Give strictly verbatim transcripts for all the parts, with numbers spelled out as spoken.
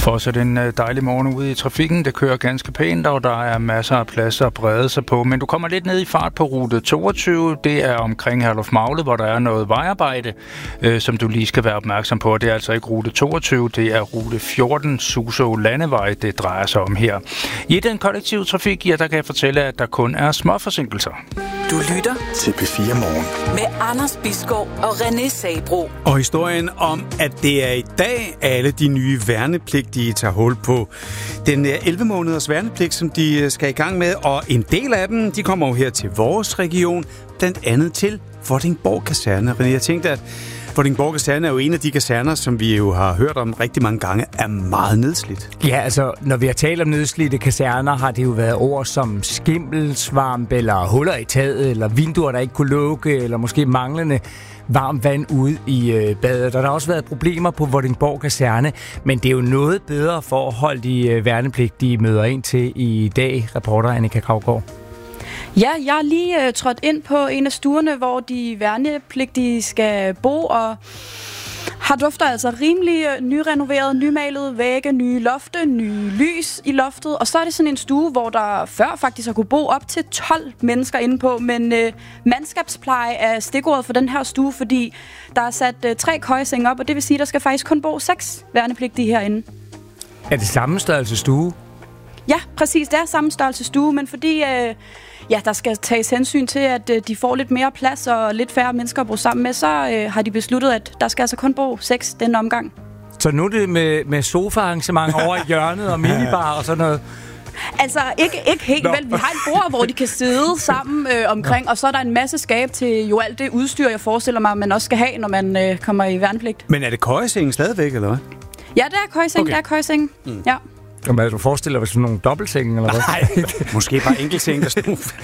Fortsat en dejlig morgen ude i trafikken. Det kører ganske pænt, og der er masser af pladser at brede sig på. Men du kommer lidt ned i fart på rute toogtyve. Det er omkring Herlufmagle, hvor der er noget vejarbejde, øh, som du lige skal være opmærksom på. Det er altså ikke rute toogtyve, det er rute fjorten, Suså Landevej, det drejer sig om her. I den kollektive trafik, ja, der kan jeg fortælle, at der kun er små forsinkelser. Du lytter til P fire Morgen med Anders Bisgaard og René Sabro. Og historien om, at det er i dag, alle de nye værnepligtige tager hul på den elleve måneders værnepligt, som de skal i gang med. Og en del af dem, de kommer jo her til vores region, blandt andet til Vordingborg Kaserne. René, jeg tænkte, at Vordingborg Kaserne er jo en af de kaserner, som vi jo har hørt om rigtig mange gange, er meget nedslidt. Ja, altså, når vi har talt om nedslidte kaserner, har det jo været ord som skimmelsvamp, eller huller i taget, eller vinduer, der ikke kunne lukke, eller måske manglende varmt vand ude i øh, badet. Og der har også været problemer på Vordingborg Kaserne, men det er jo noget bedre forhold, de øh, værnepligtige møder ind til i dag, reporter Annika Gravgaard. Ja, jeg er lige øh, trådt ind på en af stuerne, hvor de værnepligtige skal bo, og har dufter altså rimelig øh, nyrenoveret, nymalede vægge, nye lofte, nye lys i loftet. Og så er det sådan en stue, hvor der før faktisk har kunne bo op til tolv mennesker inde på, men øh, mandskabspleje er stikordet for den her stue, fordi der er sat øh, tre køjesenge op, og det vil sige, at der skal faktisk kun bo seks værnepligtige herinde. Er det samme størrelse stue? Ja, præcis. Det er samme størrelse stue, men fordi øh, ja, der skal tages hensyn til, at øh, de får lidt mere plads og lidt færre mennesker at bo sammen med, så øh, har de besluttet, at der skal altså kun bo seks den omgang. Så nu er det med, med sofa-arrangement over i hjørnet og minibar og sådan noget? Altså, ikke, ikke helt vel. Vi har et bord, hvor de kan sidde sammen øh, omkring, Nå. Og så er der en masse skab til jo alt det udstyr, jeg forestiller mig, man også skal have, når man øh, kommer i værnepligt. Men er det køjesengen stadigvæk, eller hvad? Ja, det er køjeseng, okay. Det er køjeseng, mm. Ja. Jamen, du forestiller dig sådan nogle dobbeltsenge, eller hvad? Nej, måske bare enkeltsenge, der stod.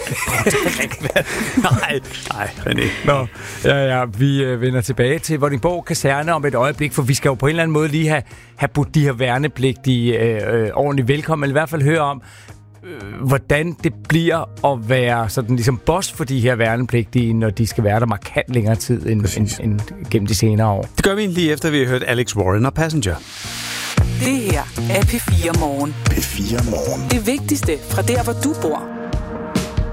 nej, nej, René. Nå, ja, ja, vi øh, vender tilbage til Vordingborg Kaserne om et øjeblik, for vi skal jo på en eller anden måde lige have, have budt de her værnepligtige øh, øh, ordentligt velkommen, eller i hvert fald høre om, øh, hvordan det bliver at være sådan ligesom boss for de her værnepligtige, når de skal være der markant længere tid end, end, end gennem de senere år. Det gør vi lige efter, vi har hørt Alex Warren og Passenger. Det her er P fire Morgen. P fire Morgen. Det vigtigste fra der, hvor du bor.